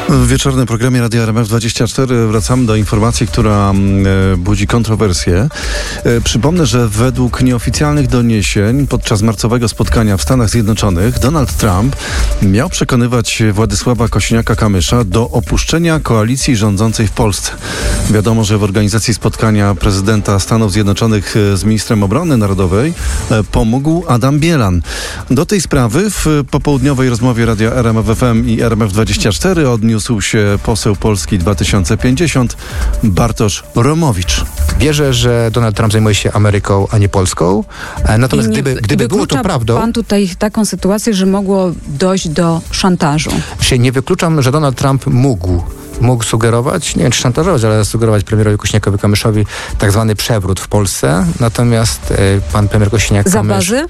W wieczornym programie Radia RMF24 wracamy do informacji, która budzi kontrowersje. Przypomnę, że według nieoficjalnych doniesień podczas marcowego spotkania w Stanach Zjednoczonych Donald Trump miał przekonywać Władysława Kosiniaka-Kamysza do opuszczenia koalicji rządzącej w Polsce. Wiadomo, że w organizacji spotkania prezydenta Stanów Zjednoczonych z ministrem obrony narodowej pomógł Adam Bielan. Do tej sprawy w popołudniowej rozmowie Radia RMF FM i RMF24 odniósł się poseł Polski 2050 Bartosz Romowicz. Wierzę, że Donald Trump zajmuje się Ameryką, a nie Polską. Natomiast gdyby było to prawdą... pan tutaj taką sytuację, że mogło dojść do szantażu? Nie wykluczam, że Donald Trump mógł sugerować, nie wiem czy szantażować, ale sugerować premierowi Kosiniakowi-Kamyszowi tak zwany przewrót w Polsce. Natomiast pan premier Kosiniak-Kamysz... Za bazy?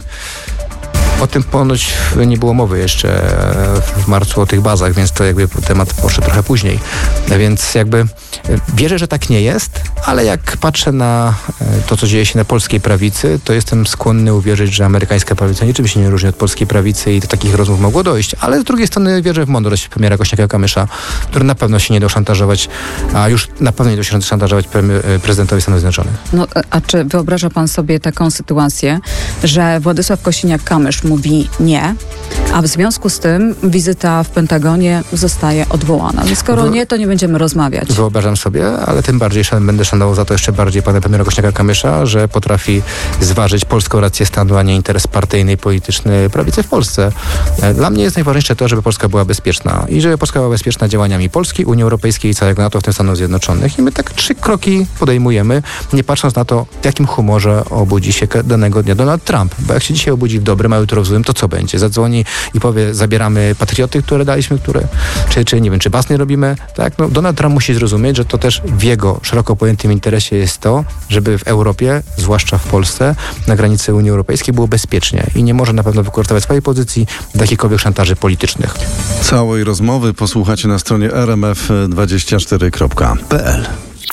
O tym ponoć nie było mowy jeszcze w marcu o tych bazach, więc to jakby temat poszedł trochę później. Więc jakby wierzę, że tak nie jest, ale jak patrzę na to, co dzieje się na polskiej prawicy, to jestem skłonny uwierzyć, że amerykańska prawica niczym się nie różni od polskiej prawicy i do takich rozmów mogło dojść. Ale z drugiej strony wierzę w mądrość premiera Kosiniaka-Kamysza, który na pewno się nie dał szantażować, a już na pewno nie dał się szantażować prezydentowi Stanów Zjednoczonych. No, a czy wyobraża pan sobie taką sytuację, że Władysław Kosiniak-Kamysz mówi nie, a w związku z tym wizyta w Pentagonie zostaje odwołana. No skoro nie, to nie będziemy rozmawiać. Wyobrażam sobie, ale tym bardziej będę szanował za to jeszcze bardziej pana premiera Kosiniaka-Kamysza, że potrafi zważyć polską rację stanu, a nie interes partyjny i polityczny prawicy w Polsce. Dla mnie jest najważniejsze to, żeby Polska była bezpieczna i żeby Polska była bezpieczna działaniami Polski, Unii Europejskiej i całego NATO, w tym Stanów Zjednoczonych. I my tak 3 kroki podejmujemy, nie patrząc na to, w jakim humorze obudzi się danego dnia Donald Trump. Bo jak się dzisiaj obudzi w dobrym, a jutro w złym, to co będzie? Zadzwoni i powie, zabieramy patrioty, które daliśmy, czy nie wiem, czy basny robimy, tak? No, Donald Trump musi zrozumieć, że to też w jego szeroko pojętym interesie jest to, żeby w Europie, zwłaszcza w Polsce, na granicy Unii Europejskiej było bezpiecznie i nie może na pewno wykorzystywać swojej pozycji do jakichkolwiek szantaży politycznych. Całej rozmowy posłuchacie na stronie rmf24.pl.